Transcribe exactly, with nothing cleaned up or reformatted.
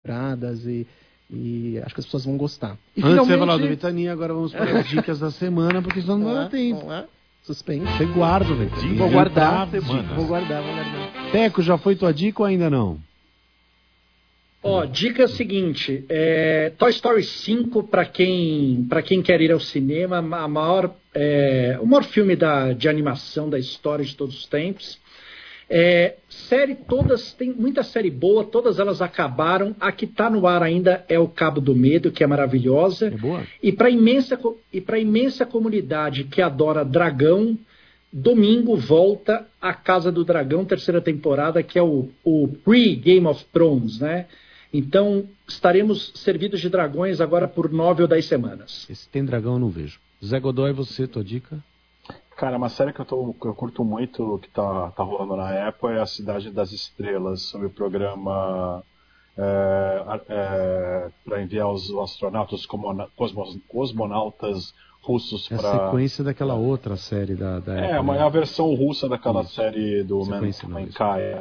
temporadas e, e acho que as pessoas vão gostar. E Antes finalmente... você falar do Ventania, agora vamos para as dicas da semana, porque senão não dá tempo. Suspense. Você guarda o Ventania. Vou guardar, vou guardar, vou guardar. Teco, já foi tua dica ou ainda não? Ó, dica seguinte, é, Toy Story cinco, para quem, para quem quer ir ao cinema, a maior, é, o maior filme da, de animação da história de todos os tempos. É, série todas, tem muita série boa, todas elas acabaram. A que está no ar ainda é o Cabo do Medo, que é maravilhosa. É boa? E para imensa, e para imensa comunidade que adora dragão, domingo volta a Casa do Dragão, terceira temporada, que é o, o pre-Game of Thrones, né? Então, estaremos servidos de dragões agora por nove ou dez semanas. Esse tem dragão eu não vejo. Zé Godoy, você, tua dica? Cara, uma série que eu, tô, que eu curto muito, que tá, tá rolando na Apple, é A Cidade das Estrelas, sobre o programa é, é, para enviar os astronautas, os cosmos, cosmonautas russos é para... a sequência daquela outra série da, da É, Apple, uma, né? é a versão russa daquela Isso. série do Sequência, não, Mankind.